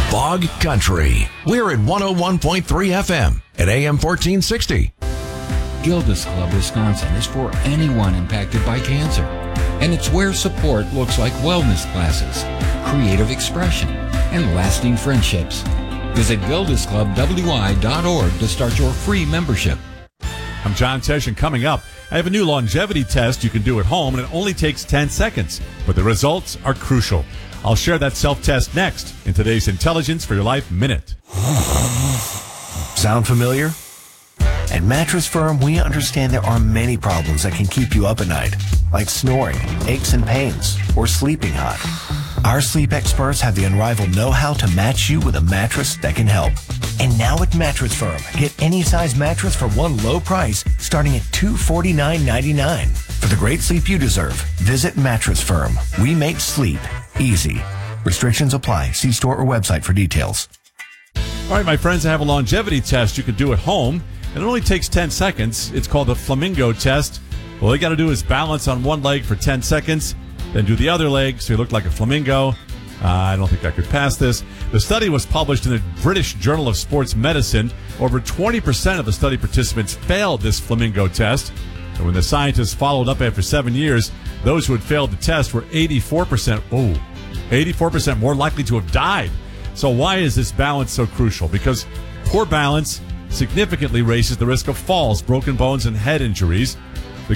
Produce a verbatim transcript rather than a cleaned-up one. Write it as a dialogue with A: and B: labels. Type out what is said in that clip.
A: Bog Country. We're at one oh one point three F M at A M fourteen sixty.
B: Gilda's Club Wisconsin is for anyone impacted by cancer. And it's where support looks like wellness classes, creative expression, and lasting friendships. Visit gildas club w i dot org to start your free membership.
C: I'm John Tesh, and coming up, I have a new longevity test you can do at home, and it only takes ten seconds, but the results are crucial. I'll share that self-test next in today's Intelligence for Your Life Minute.
D: Sound familiar? At Mattress Firm, we understand there are many problems that can keep you up at night, like snoring, aches and pains, or sleeping hot. Our sleep experts have the unrivaled know-how to match you with a mattress that can help. And now at Mattress Firm, get any size mattress for one low price starting at two hundred forty-nine ninety-nine. For the great sleep you deserve, visit Mattress Firm. We make sleep easy. Restrictions apply. See store or website for details.
C: All right, my friends, I have a longevity test you can do at home, and it only takes ten seconds. It's called the Flamingo Test. All you got to do is balance on one leg for ten seconds, then do the other leg so you look like a flamingo. Uh, I don't think I could pass this. The study was published in the British Journal of Sports Medicine. Over twenty percent of the study participants failed this flamingo test. And when the scientists followed up after seven years, those who had failed the test were eighty-four percent, oh, eighty-four percent more likely to have died. So why is this balance so crucial? Because poor balance significantly raises the risk of falls, broken bones, and head injuries.